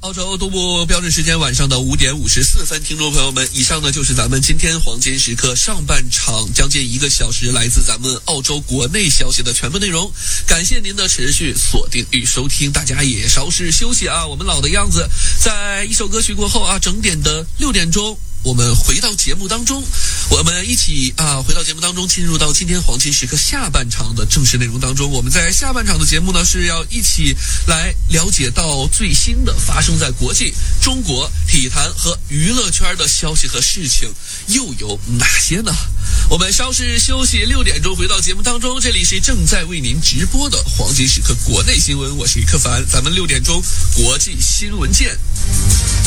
澳洲东部标准时间晚上的5点54分，听众朋友们，以上呢就是咱们今天黄金时刻上半场将近1个小时来自咱们澳洲国内消息的全部内容。感谢您的持续锁定与收听，大家也稍事休息啊。我们老的样子，在一首歌曲过后啊，整点的6点钟。我们回到节目当中，我们一起回到节目当中，进入到今天黄金时刻下半场的正式内容当中。我们在下半场的节目呢，是要一起来了解到最新的发生在国际、中国体坛和娱乐圈的消息和事情又有哪些呢？我们稍事休息，6点钟回到节目当中，这里是正在为您直播的黄金时刻国内新闻，我是李克凡，咱们6点钟国际新闻见。